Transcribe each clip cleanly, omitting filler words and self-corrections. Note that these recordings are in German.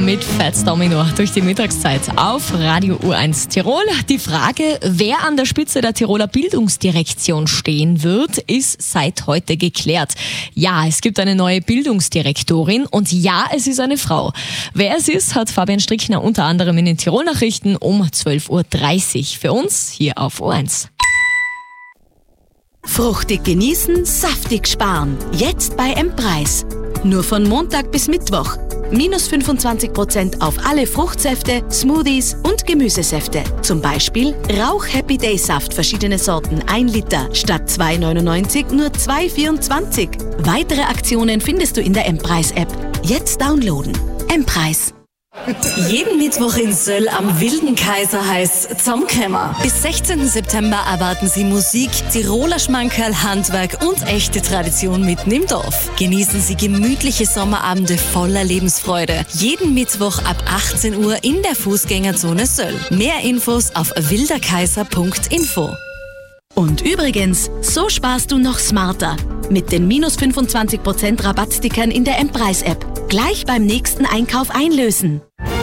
mit Fats Domino durch die Mittagszeit auf Radio U1 Tirol. Die Frage, wer an der Spitze der Tiroler Bildungsdirektion stehen wird, ist seit heute geklärt. Ja, es gibt eine neue Bildungsdirektorin und ja, es ist eine Frau. Wer es ist, hat Fabian Strickner unter anderem in den Tirol-Nachrichten um 12.30 Uhr für uns hier auf U1. Fruchtig genießen, saftig sparen. Jetzt bei M-Preis. Nur von Montag bis Mittwoch. Minus 25% auf alle Fruchtsäfte, Smoothies und Gemüsesäfte. Zum Beispiel Rauch Happy Day Saft, verschiedene Sorten, 1 Liter. Statt 2,99 nur 2,24. Weitere Aktionen findest du in der M-Preis-App. Jetzt downloaden. M-Preis. Jeden Mittwoch in Söll am Wilden Kaiser heißt Zusammenkommen. Bis 16. September erwarten Sie Musik, Tiroler Schmankerl, Handwerk und echte Tradition mitten im Dorf. Genießen Sie gemütliche Sommerabende voller Lebensfreude. Jeden Mittwoch ab 18 Uhr in der Fußgängerzone Söll. Mehr Infos auf wilderkaiser.info. Und übrigens, so sparst du noch smarter. Mit den minus 25% Rabattstickern in der M-Preis-App. Gleich beim nächsten Einkauf einlösen.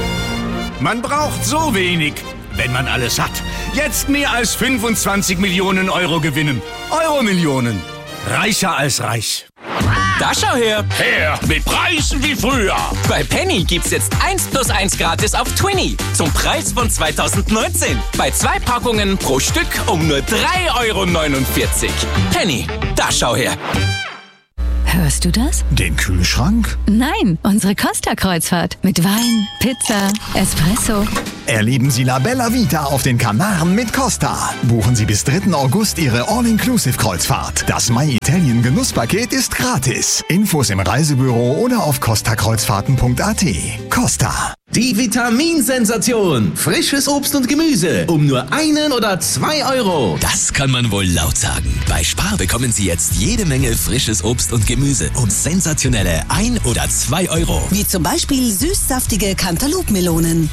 Man braucht so wenig, wenn man alles hat. Jetzt mehr als 25 Millionen Euro gewinnen. Euro-Millionen. Reicher als reich. Da schau her! Her mit Preisen wie früher. Bei Penny gibt's jetzt 1+1 gratis auf Twinny zum Preis von 2019. Bei 2 Packungen pro Stück um nur 3,49 Euro. Penny, da schau her! Hörst du das? Den Kühlschrank? Nein, unsere Costa-Kreuzfahrt. Mit Wein, Pizza, Espresso. Erleben Sie La Bella Vita auf den Kanaren mit Costa. Buchen Sie bis 3. August Ihre All-Inclusive-Kreuzfahrt. Das My Italian Genusspaket ist gratis. Infos im Reisebüro oder auf costakreuzfahrten.at. Costa. Die Vitaminsensation. Frisches Obst und Gemüse um nur 1 oder 2 Euro. Das kann man wohl laut sagen. Bei Spar bekommen Sie jetzt jede Menge frisches Obst und Gemüse um sensationelle 1 oder 2 Euro. Wie zum Beispiel süßsaftige Cantaloupe-Melonen.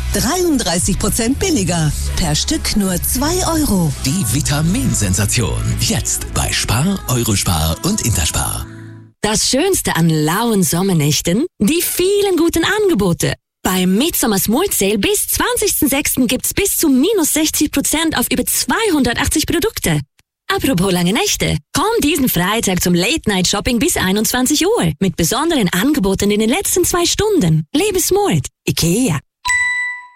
33% billiger. Per Stück nur 2 Euro. Die Vitaminsensation. Jetzt bei Spar, Eurospar und Interspar. Das Schönste an lauen Sommernächten? Die vielen guten Angebote. Beim Midsummer Small Sale bis 20.06. gibt's bis zu minus 60% auf über 280 Produkte. Apropos lange Nächte. Komm diesen Freitag zum Late-Night-Shopping bis 21 Uhr mit besonderen Angeboten in den letzten 2 Stunden. Lebe smart. IKEA.